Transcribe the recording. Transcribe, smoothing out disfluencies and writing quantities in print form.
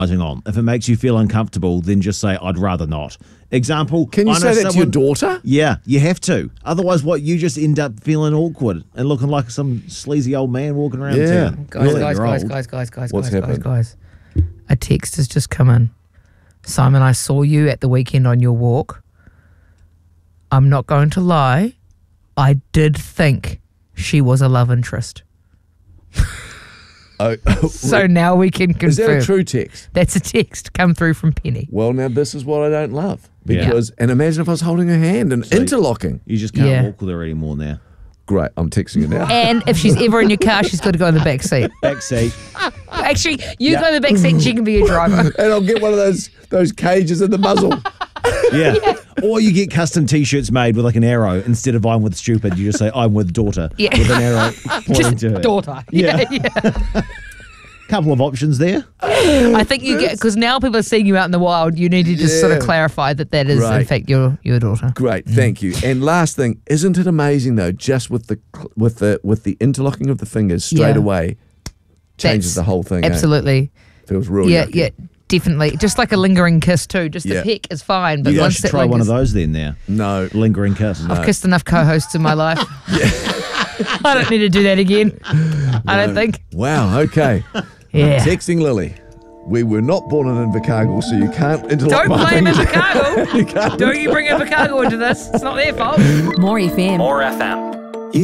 on. If it makes you feel uncomfortable, then just say, I'd rather not. Example. Can you say that to your daughter? Yeah, you have to. Otherwise, you just end up feeling awkward and looking like some sleazy old man walking around town. Guys. What's happened? A text has just come in. Simon, I saw you at the weekend on your walk. I'm not going to lie. I did think she was a love interest. So now we can confirm. Is that a true text? That's a text come through from Penny. Well, now this is what I don't love. And imagine if I was holding her hand and interlocking. You just can't walk with her anymore now. Great, I'm texting her now. And if she's ever in your car, she's got to go in the back seat. Back seat. Actually, you go in the back seat and she can be your driver. And I'll get one of those cages in the muzzle. Yeah. Or you get custom T-shirts made with like an arrow. Instead of I'm with stupid, you just say I'm with daughter. Yeah. With an arrow pointing Just to her. daughter. Yeah. Couple of options there. I think you get, because now people are seeing you out in the wild, you need to just sort of clarify that is in fact your daughter. Great, thank you. And last thing, isn't it amazing though? Just with the interlocking of the fingers straight away, changes the whole thing. Absolutely. Feels real. Yeah, definitely. Just like a lingering kiss too. Just the peck is fine, but You guys once should that try one of lingers- those then. Now, No. lingering kiss. I've kissed enough co-hosts in my life. I don't need to do that again. I don't think. Wow. Okay. Yeah. Texting Lily. We were not born in Invercargill, so you can't interlock Don't my blame fingers. Invercargill. You can't. Don't you bring Invercargill into this. It's not their fault. More FM. More FM.